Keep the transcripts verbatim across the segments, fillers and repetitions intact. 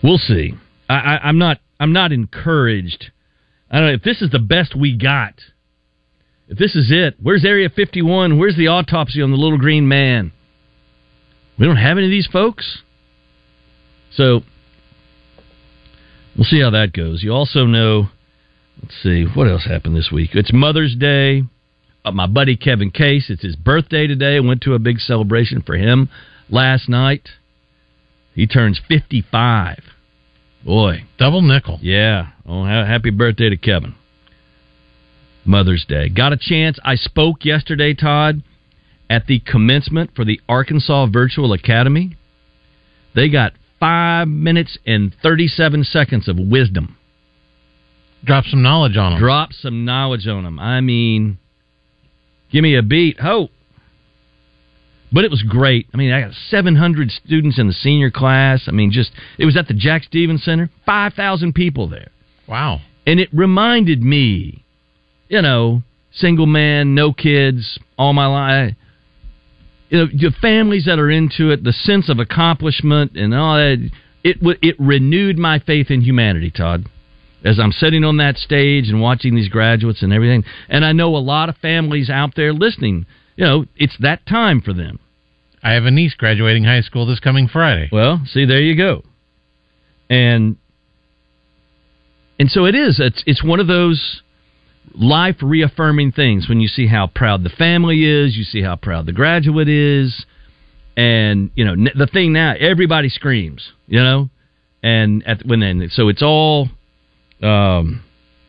We'll see. I, I, I'm not. I'm not encouraged. I don't know if this is the best we got. If this is it, where's Area fifty-one? Where's the autopsy on the little green man? We don't have any of these folks. So we'll see how that goes. You also know. Let's see what else happened this week. It's Mother's Day. Uh, my buddy Kevin Case. It's his birthday today. I went to a big celebration for him last night. He turns fifty-five. Boy. Double nickel. Yeah. Oh, ha- happy birthday to Kevin. Mother's Day. Got a chance. I spoke yesterday, Todd, at the commencement for the Arkansas Virtual Academy. They got five minutes and thirty-seven seconds of wisdom. Drop some knowledge on them. Drop some knowledge on them. I mean, give me a beat. Ho! But it was great. I mean, I got seven hundred students in the senior class. I mean, just, it was at the Jack Stevens Center. five thousand people there. Wow. And it reminded me, you know, single man, no kids, all my life. You know, the families that are into it, the sense of accomplishment and all that, it, it renewed my faith in humanity, Todd. As I'm sitting on that stage and watching these graduates and everything. And I know a lot of families out there listening. You know, it's that time for them. I have a niece graduating high school this coming Friday. Well, see, there you go. And and so it is. It's it's one of those life reaffirming things when you see how proud the family is, you see how proud the graduate is, and you know the thing now, everybody screams, you know, and at when then so it's all. Um,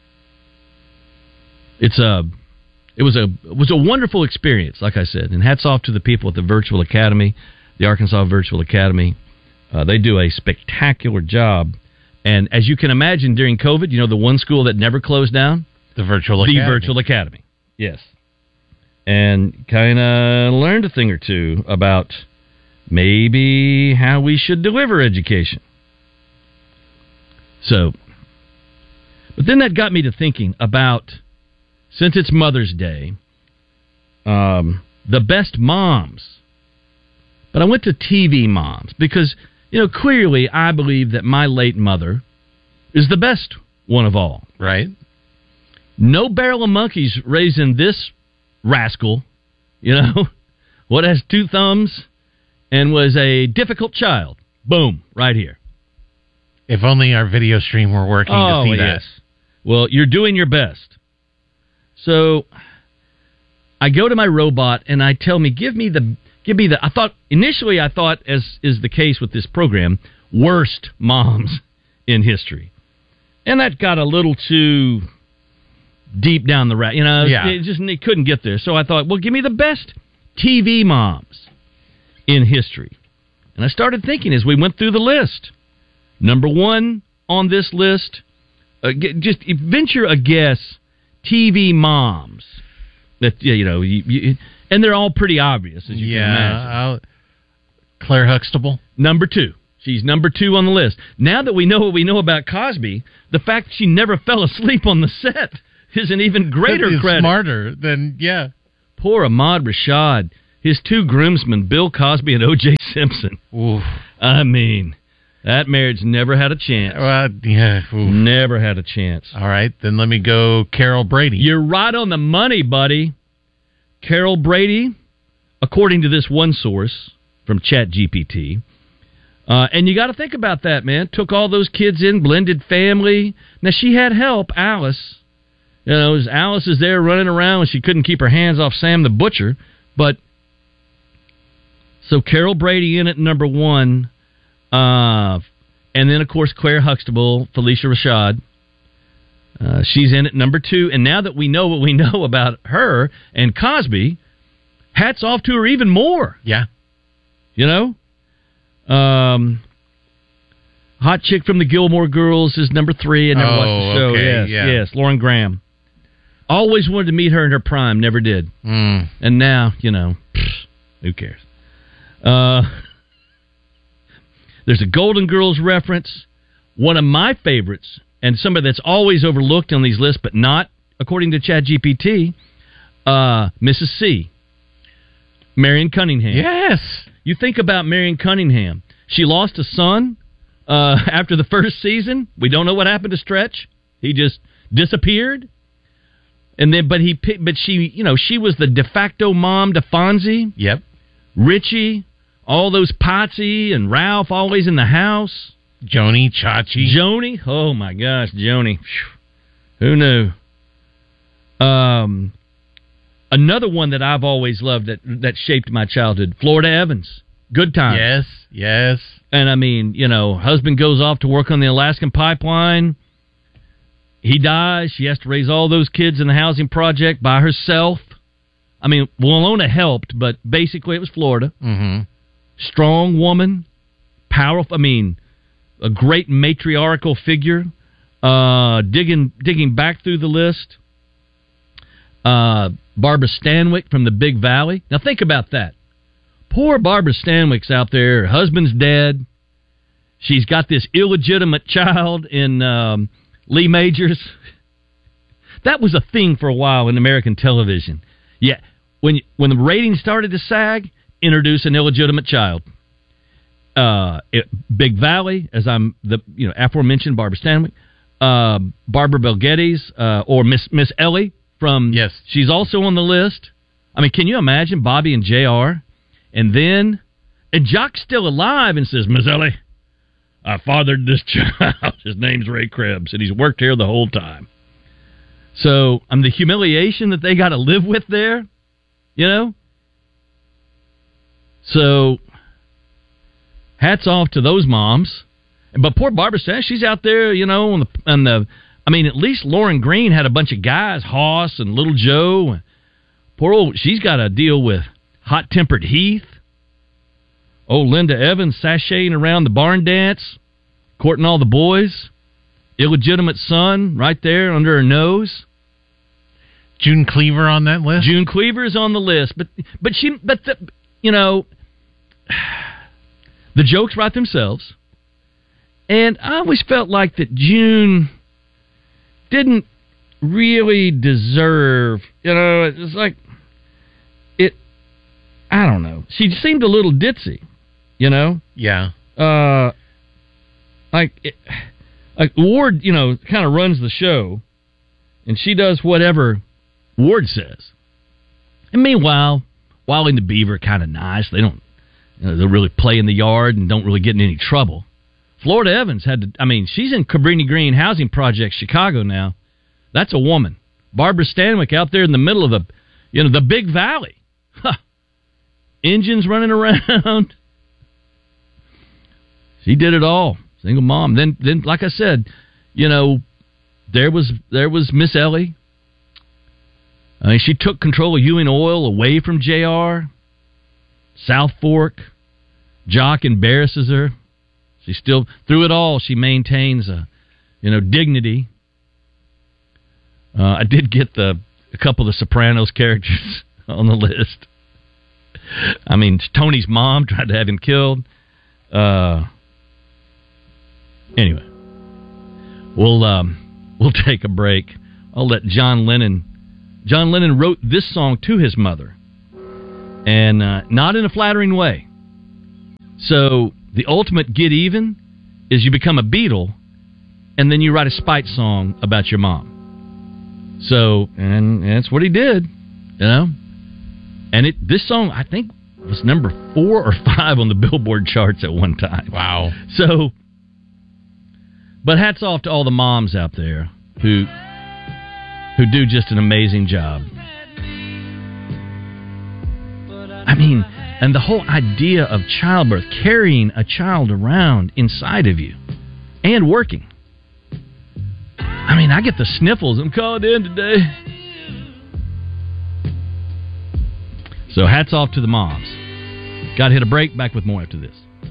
it's a, it was a, it was a wonderful experience, like I said, and hats off to the people at the Virtual Academy, the Arkansas Virtual Academy. Uh, they do a spectacular job, and as you can imagine, during COVID, you know, the one school that never closed down, the Virtual the Academy. Virtual Academy, yes, and kind of learned a thing or two about maybe how we should deliver education. So. But then that got me to thinking about, since it's Mother's Day, um, the best moms. But I went to T V moms because, you know, clearly I believe that my late mother is the best one of all. Right. No barrel of monkeys raising this rascal, you know, what has two thumbs and was a difficult child. Boom, right here. If only our video stream were working oh, to see yes. that. Well, you're doing your best. So I go to my robot and I tell me, give me the, give me the, I thought, initially I thought, as is the case with this program, worst moms in history. And that got a little too deep down the rat, you know, yeah. it just it couldn't get there. So I thought, well, give me the best T V moms in history. And I started thinking as we went through the list. Number one on this list, Uh, just venture a guess, T V moms that you know, you, you, and they're all pretty obvious as you yeah, can imagine. I'll, Claire Huxtable, number two. She's number two on the list. Now that we know what we know about Cosby, the fact that she never fell asleep on the set is an even greater is credit. Smarter than yeah. Poor Ahmad Rashad, his two groomsmen, Bill Cosby and O J Simpson. Oof. I mean. That marriage never had a chance. Well, yeah. Oof. Never had a chance. All right, then let me go Carol Brady. You're right on the money, buddy. Carol Brady, according to this one source from ChatGPT, uh, and you got to think about that, man. Took all those kids in, blended family. Now, she had help, Alice. You know, Alice is there running around and she couldn't keep her hands off Sam the Butcher. But, so Carol Brady in at number one. Uh, and then, of course, Claire Huxtable, Felicia Rashad. Uh, she's in at number two. And now that we know what we know about her and Cosby, hats off to her even more. Yeah. You know? Um, Hot Chick from the Gilmore Girls is number three. I never oh, watched the show. Okay, yes, yeah. yes, Lauren Graham. Always wanted to meet her in her prime, never did. Mm. And now, you know, pfft, who cares? Uh... There's a Golden Girls reference. One of my favorites, and somebody that's always overlooked on these lists, but not according to ChatGPT, uh, Missus C. Marion Cunningham. Yes. You think about Marion Cunningham. She lost a son Uh, after the first season, we don't know what happened to Stretch. He just disappeared. And then, but he, but she, you know, she was the de facto mom to Fonzie. Yep. Richie, all those Potsy and Ralph always in the house. Joni, Chachi. Joni, oh my gosh, Joni. Who knew? Um, another one that I've always loved that that shaped my childhood, Florida Evans. Good Times. Yes, yes. And I mean, you know, husband goes off to work on the Alaskan pipeline. He dies. She has to raise all those kids in the housing project by herself. I mean, Walona helped, but basically it was Florida. Mm-hmm. Strong woman, powerful. I mean, a great matriarchal figure. Uh, digging digging back through the list, uh, Barbara Stanwyck from the Big Valley. Now think about that. Poor Barbara Stanwyck's out there. Her husband's dead. She's got this illegitimate child in um, Lee Majors. That was a thing for a while in American television. Yeah, when when the ratings started to sag, introduce an illegitimate child. Uh, it, Big Valley, as I'm the you know aforementioned Barbara Stanwyck, uh, Barbara Bel Geddes, uh, or Miss Miss Ellie from. Yes, she's also on the list. I mean, can you imagine Bobby and J R, and then and Jock's still alive and says, Miss Ellie, I fathered this child. His name's Ray Krebs, and he's worked here the whole time. So, um, the humiliation that they got to live with there, you know? So, hats off to those moms. But poor Barbara Stanwyck, she's out there, you know, on the, on the, I mean, at least Lauren Green had a bunch of guys, Hoss and Little Joe. Poor old, she's got to deal with hot-tempered Heath. Old Linda Evans sashaying around the barn dance, courting all the boys. Illegitimate son right there under her nose. June Cleaver on that list? June Cleaver's on the list, but but she but the you know the jokes write themselves. And I always felt like that June didn't really deserve, you know, it's like it I don't know. She seemed a little ditzy, you know? Yeah. Uh like it, like Ward, you know, kind of runs the show, and she does whatever Ward says. And meanwhile, Wally and the Beaver are kind of nice. They don't, you know, they really play in the yard and don't really get in any trouble. Florida Evans had to, I mean, she's in Cabrini Green Housing Project, Chicago now. That's a woman. Barbara Stanwyck out there in the middle of the, you know, the Big Valley. Huh. Engines running around. She did it all. Single mom. Then, then, like I said, you know, there was there was Miss Ellie. I mean, she took control of Ewing Oil away from J R. South Fork. Jock embarrasses her. She still, through it all, she maintains a, you know, dignity. Uh, I did get the a couple of the Sopranos characters on the list. I mean, Tony's mom tried to have him killed. Uh. Anyway, we'll um, we'll take a break. I'll let John Lennon. John Lennon wrote this song to his mother, and uh, not in a flattering way. So the ultimate get even is you become a Beatle, and then you write a spite song about your mom. So, and that's what he did, you know. And it this song I think was number four or five on the Billboard charts at one time. Wow. So. But hats off to all the moms out there who who do just an amazing job. I mean, and the whole idea of childbirth, carrying a child around inside of you and working. I mean, I get the sniffles. I'm calling in today. So hats off to the moms. Got to hit a break. Back with more after this.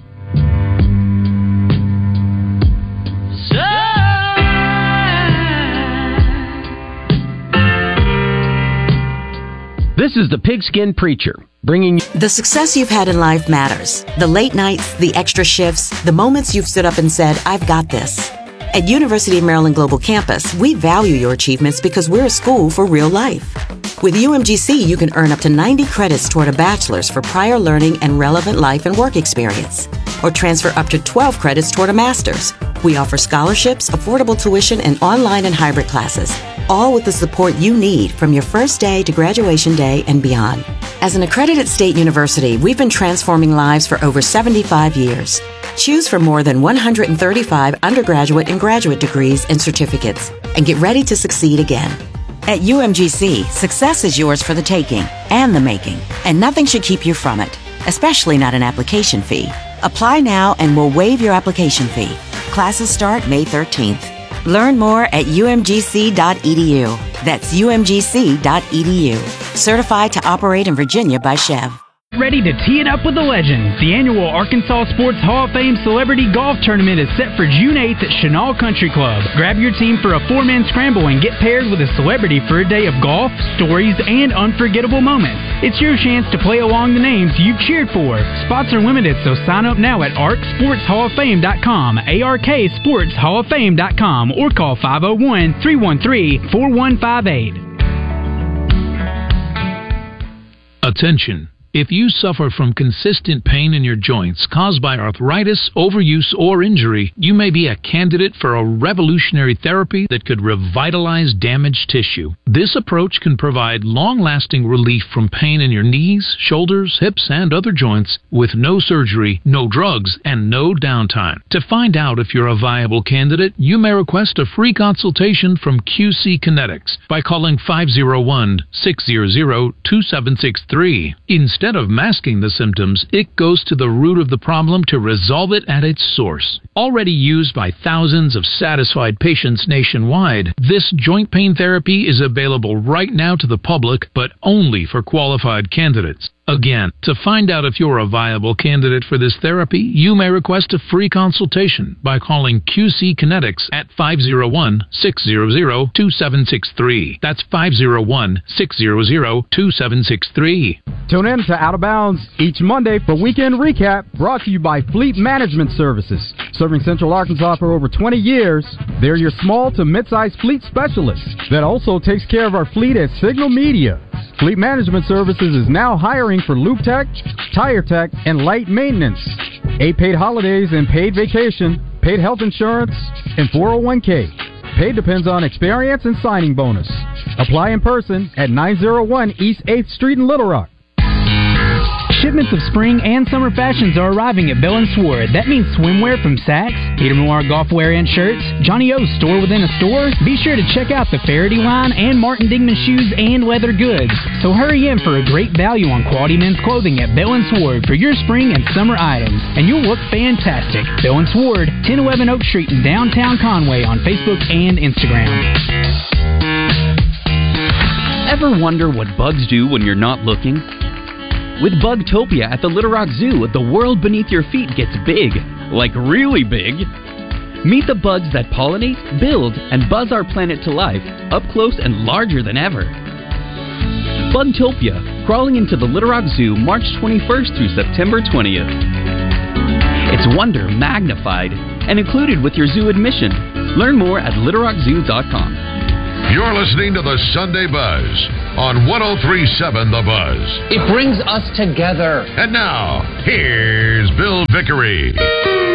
This is the Pigskin Preacher, bringing you... The success you've had in life matters. The late nights, the extra shifts, the moments you've stood up and said, I've got this. At University of Maryland Global Campus, we value your achievements because we're a school for real life. With U M G C, you can earn up to ninety credits toward a bachelor's for prior learning and relevant life and work experience, or transfer up to twelve credits toward a master's. We offer scholarships, affordable tuition, and online and hybrid classes, all with the support you need from your first day to graduation day and beyond. As an accredited state university, we've been transforming lives for over seventy-five years. Choose from more than one hundred thirty-five undergraduate and graduate degrees and certificates, and get ready to succeed again. At U M G C, success is yours for the taking and the making, and nothing should keep you from it, especially not an application fee. Apply now and we'll waive your application fee. Classes start May thirteenth. Learn more at U M G C dot E D U. That's U M G C dot E D U. Certified to operate in Virginia by Chev. Ready to tee it up with the legends. The annual Arkansas Sports Hall of Fame Celebrity Golf Tournament is set for June eighth at Chenal Country Club. Grab your team for a four-man scramble and get paired with a celebrity for a day of golf, stories, and unforgettable moments. It's your chance to play along the names you've cheered for. Spots are limited, so sign up now at arc sports hall of fame dot com, A R K sports hall of fame dot com, or call five oh one, three one three, four one five eight. Attention. If you suffer from consistent pain in your joints caused by arthritis, overuse, or injury, you may be a candidate for a revolutionary therapy that could revitalize damaged tissue. This approach can provide long-lasting relief from pain in your knees, shoulders, hips, and other joints with no surgery, no drugs, and no downtime. To find out if you're a viable candidate, you may request a free consultation from Q C Kinetics by calling five oh one, six hundred, two seven six three. Instead Instead of masking the symptoms, it goes to the root of the problem to resolve it at its source. Already used by thousands of satisfied patients nationwide, this joint pain therapy is available right now to the public, but only for qualified candidates. Again, to find out if you're a viable candidate for this therapy, you may request a free consultation by calling Q C Kinetics at five oh one, six hundred, two seven six three. That's five oh one, six hundred, two seven six three. Tune in to Out of Bounds each Monday for Weekend Recap, brought to you by Fleet Management Services. Serving Central Arkansas for over twenty years, they're your small to mid-sized fleet specialist that also takes care of our fleet at Signal Media. Fleet Management Services is now hiring for Loop Tech, Tire Tech, and Light Maintenance. Eight paid holidays and paid vacation, paid health insurance, and four oh one k. Pay depends on experience and signing bonus. Apply in person at nine oh one East eighth Street in Little Rock. Shipments of spring and summer fashions are arriving at Bell and Sword. That means swimwear from Saks, Peter Millar golf wear and shirts, Johnny O's store within a store. Be sure to check out the Faraday line and Martin Dingman shoes and leather goods. So hurry in for a great value on quality men's clothing at Bell and Sword for your spring and summer items, and you'll look fantastic. Bell and Sword, ten eleven Oak Street in downtown Conway on Facebook and Instagram. Ever wonder what bugs do when you're not looking? With Bugtopia at the Little Rock Zoo, the world beneath your feet gets big. Like really big. Meet the bugs that pollinate, build, and buzz our planet to life, up close and larger than ever. Bugtopia, crawling into the Little Rock Zoo March twenty-first through September twentieth. It's wonder magnified and included with your zoo admission. Learn more at little rock zoo dot com. You're listening to the Sunday Buzz on one oh three point seven The Buzz. It brings us together. And now, here's Bill Vickery.